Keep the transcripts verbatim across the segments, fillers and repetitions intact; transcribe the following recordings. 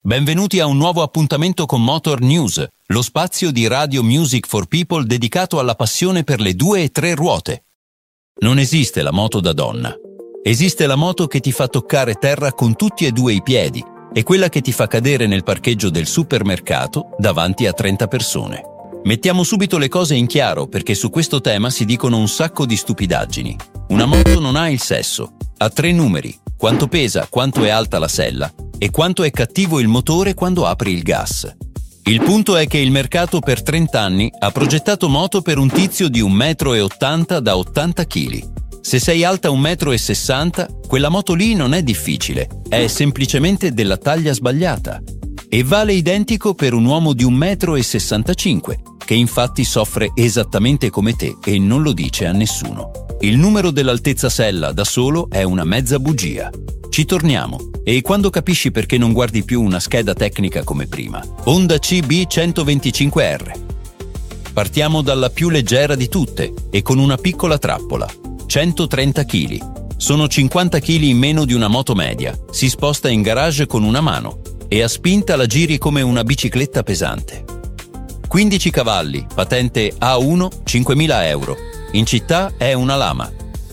Benvenuti a un nuovo appuntamento con Motor News, lo spazio di Radio Music for People dedicato alla passione per le due e tre ruote. Non esiste la moto da donna. Esiste la moto che ti fa toccare terra con tutti e due i piedi e quella che ti fa cadere nel parcheggio del supermercato davanti a trenta persone. Mettiamo subito le cose in chiaro perché su questo tema si dicono un sacco di stupidaggini. Una moto non ha il sesso, ha tre numeri: quanto pesa, quanto è alta la sella e quanto è cattivo il motore quando apri il gas. Il punto è che il mercato per trenta anni ha progettato moto per un tizio di un metro e ottanta da ottanta chili. Se sei alta un metro e sessanta, quella moto lì non è difficile, è semplicemente della taglia sbagliata. E vale identico per un uomo di un metro e sessantacinque, che infatti soffre esattamente come te e non lo dice a nessuno. Il numero dell'altezza sella da solo è una mezza bugia. Ci torniamo. E quando capisci perché non guardi più una scheda tecnica come prima? Honda C B centoventicinque R. Partiamo dalla più leggera di tutte e con una piccola trappola. centotrenta chili. Sono cinquanta chili in meno di una moto media. Si sposta in garage con una mano e a spinta la giri come una bicicletta pesante. quindici cavalli, patente A uno, cinquemila euro. In città è una lama.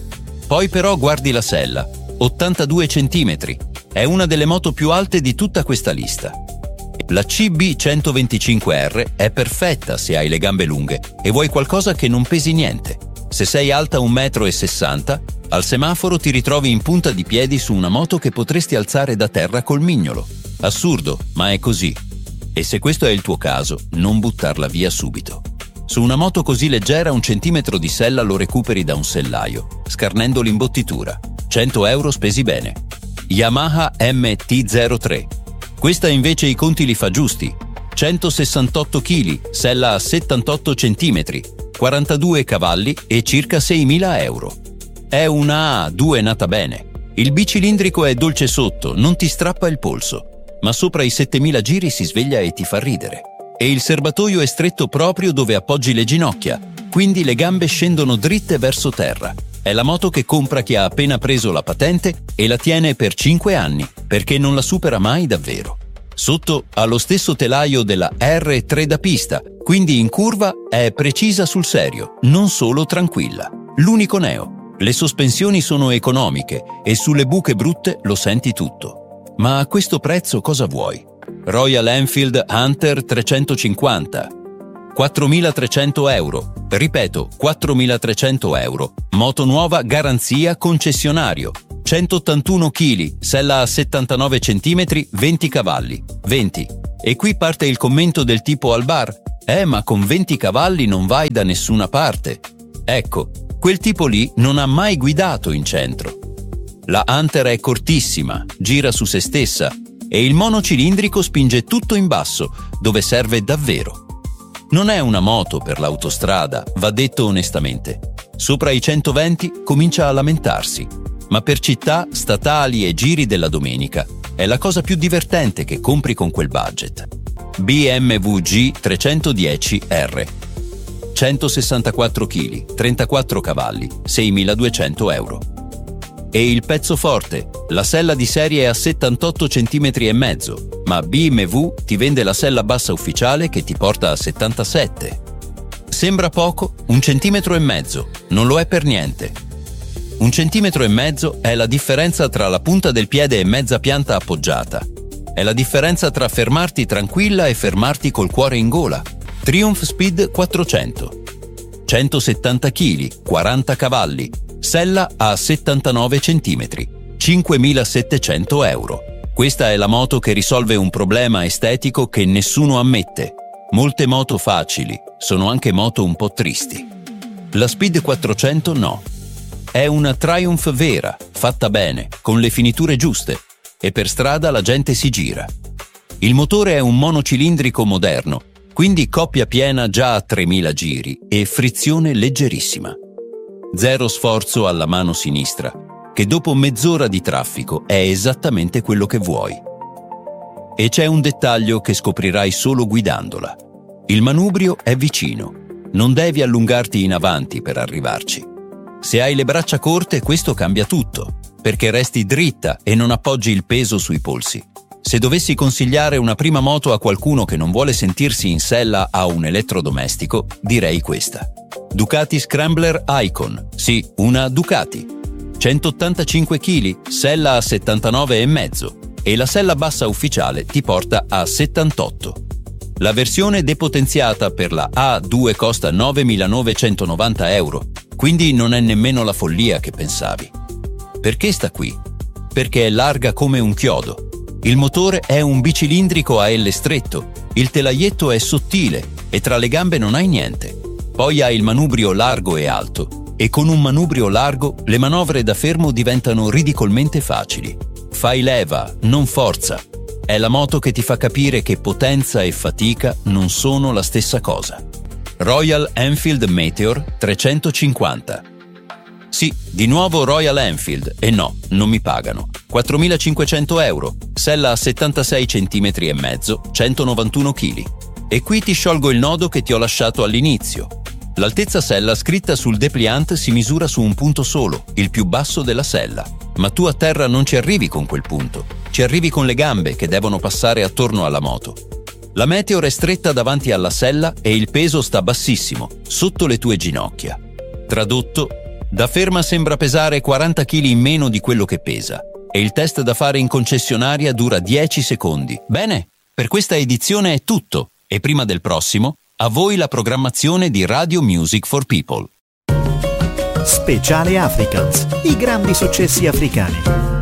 Poi però guardi la sella, ottantadue centimetri. È una delle moto più alte di tutta questa lista. La C B centoventicinque R è perfetta se hai le gambe lunghe e vuoi qualcosa che non pesi niente. Se sei alta un metro e sessanta, al semaforo ti ritrovi in punta di piedi su una moto che potresti alzare da terra col mignolo. Assurdo, ma è così. E se questo è il tuo caso, non buttarla via subito. Su una moto così leggera un centimetro di sella lo recuperi da un sellaio, scarnendo l'imbottitura. cento euro spesi bene. Yamaha M T zero tre. Questa invece i conti li fa giusti. centosessantotto chili, sella a settantotto centimetri, quarantadue cavalli e circa seimila euro. È una A due nata bene. Il bicilindrico è dolce sotto, non ti strappa il polso, ma sopra i settemila giri si sveglia e ti fa ridere. E il serbatoio è stretto proprio dove appoggi le ginocchia, quindi le gambe scendono dritte verso terra. È la moto che compra chi ha appena preso la patente e la tiene per cinque anni, perché non la supera mai davvero. Sotto ha lo stesso telaio della R tre da pista, quindi in curva è precisa sul serio, non solo tranquilla. L'unico neo. Le sospensioni sono economiche e sulle buche brutte lo senti tutto. Ma a questo prezzo cosa vuoi? Royal Enfield Hunter trecentocinquanta. quattromilatrecento euro. Ripeto, quattromilatrecento euro. Moto nuova, garanzia, concessionario. centottantuno chili, sella a settantanove centimetri, venti cavalli. venti. E qui parte il commento del tipo al bar: Eh, ma con venti cavalli non vai da nessuna parte. Ecco, quel tipo lì non ha mai guidato in centro. La Hunter è cortissima, gira su se stessa e il monocilindrico spinge tutto in basso, dove serve davvero. Non è una moto per l'autostrada, va detto onestamente. Sopra i centoventi comincia a lamentarsi, ma per città, statali e giri della domenica è la cosa più divertente che compri con quel budget. B M W G trecentodieci R. centosessantaquattro chili, trentaquattro cavalli, seimiladuecento euro. E il pezzo forte, la sella di serie è a settantotto centimetri e mezzo, ma B M W ti vende la sella bassa ufficiale che ti porta a settantasette. Sembra poco? Un centimetro e mezzo, non lo è per niente. Un centimetro e mezzo è la differenza tra la punta del piede e mezza pianta appoggiata. È la differenza tra fermarti tranquilla e fermarti col cuore in gola. Triumph Speed quattrocento. centosettanta chili, quaranta cavalli. Sella a settantanove centimetri, cinquemilasettecento euro. Questa è la moto che risolve un problema estetico che nessuno ammette. Molte moto facili sono anche moto un po' tristi. La Speed quattrocento no. È una Triumph vera, fatta bene, con le finiture giuste, e per strada la gente si gira. Il motore è un monocilindrico moderno, quindi coppia piena già a tremila giri e frizione leggerissima. Zero sforzo alla mano sinistra, che dopo mezz'ora di traffico è esattamente quello che vuoi. E c'è un dettaglio che scoprirai solo guidandola. Il manubrio è vicino, non devi allungarti in avanti per arrivarci. Se hai le braccia corte questo cambia tutto, perché resti dritta e non appoggi il peso sui polsi. Se dovessi consigliare una prima moto a qualcuno che non vuole sentirsi in sella a un elettrodomestico, direi questa. Ducati Scrambler Icon, sì, una Ducati. centottantacinque chili, sella a settantanove virgola cinque e la sella bassa ufficiale ti porta a settantotto. La versione depotenziata per la A due costa novemilanovecentonovanta euro, quindi non è nemmeno la follia che pensavi. Perché sta qui? Perché è larga come un chiodo. Il motore è un bicilindrico a elle stretto, il telaietto è sottile e tra le gambe non hai niente. Poi hai il manubrio largo e alto e con un manubrio largo le manovre da fermo diventano ridicolmente facili. Fai leva, non forza. È la moto che ti fa capire che potenza e fatica non sono la stessa cosa. Royal Enfield Meteor trecentocinquanta. Sì, di nuovo Royal Enfield, e no, non mi pagano. quattromilacinquecento euro, sella a settantasei centimetri e mezzo, centonovantuno chili. E qui ti sciolgo il nodo che ti ho lasciato all'inizio. L'altezza sella scritta sul dépliant si misura su un punto solo, il più basso della sella. Ma tu a terra non ci arrivi con quel punto, ci arrivi con le gambe che devono passare attorno alla moto. La Meteor è stretta davanti alla sella e il peso sta bassissimo, sotto le tue ginocchia. Tradotto, da ferma sembra pesare quaranta chili in meno di quello che pesa e il test da fare in concessionaria dura dieci secondi. Bene, per questa edizione è tutto e prima del prossimo, a voi la programmazione di Radio Music for People. Speciale Africans, i grandi successi africani.